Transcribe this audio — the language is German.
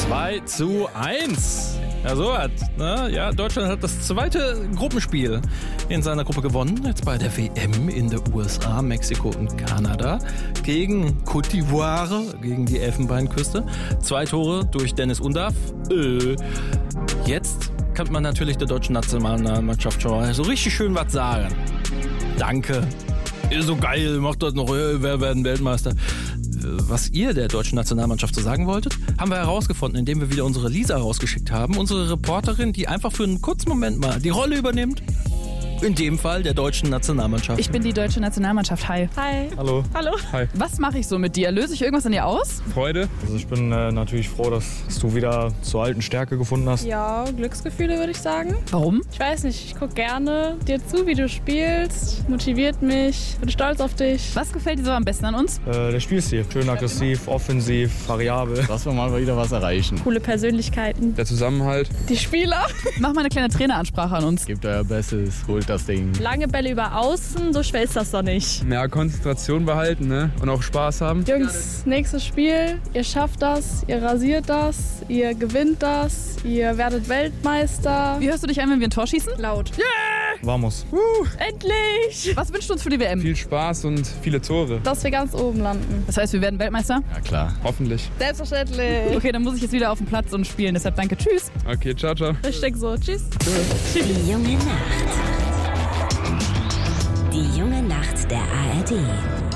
2:1. Ja, so was. Ne? Ja, Deutschland hat das zweite Gruppenspiel in seiner Gruppe gewonnen. Jetzt bei der WM in den USA, Mexiko und Kanada. Gegen Côte d'Ivoire, gegen die Elfenbeinküste. 2 Tore durch Dennis Undav. Jetzt kann man natürlich der deutschen Nationalmannschaft schon mal so richtig schön was sagen. Danke. Ist so geil, macht das noch, wer werden Weltmeister. Was ihr der deutschen Nationalmannschaft so sagen wolltet, haben wir herausgefunden, indem wir wieder unsere Lisa rausgeschickt haben. Unsere Reporterin, die einfach für einen kurzen Moment mal die Rolle übernimmt. In dem Fall der deutschen Nationalmannschaft. Ich bin die deutsche Nationalmannschaft. Hi. Hi. Hallo. Hallo. Hi. Was mache ich so mit dir? Löse ich irgendwas an dir aus? Freude. Also ich bin natürlich froh, dass du wieder zur alten Stärke gefunden hast. Ja, Glücksgefühle würde ich sagen. Warum? Ich weiß nicht, ich gucke gerne dir zu, wie du spielst. Motiviert mich, bin stolz auf dich. Was gefällt dir so am besten an uns? Der Spielstil. Schön aggressiv, offensiv, variabel. Dass wir mal wieder was erreichen. Coole Persönlichkeiten. Der Zusammenhalt. Die Spieler. Mach mal eine kleine Traineransprache an uns. Gebt euer Bestes, holt das Ding. Lange Bälle über außen, so schwer ist das doch nicht. Ja, Konzentration behalten, ne? Und auch Spaß haben. Jungs, nächstes Spiel. Ihr schafft das, ihr rasiert das, ihr gewinnt das, ihr werdet Weltmeister. Wie hörst du dich an, wenn wir ein Tor schießen? Laut. Vamos. Endlich! Was wünschst du uns für die WM? Viel Spaß und viele Tore. Dass wir ganz oben landen. Das heißt, wir werden Weltmeister? Ja klar. Hoffentlich. Selbstverständlich. Okay, dann muss ich jetzt wieder auf den Platz und spielen. Deshalb danke. Tschüss. Okay, ciao, ciao. Richtig so. Tschüss. Die junge Nacht. Die junge Nacht der ARD.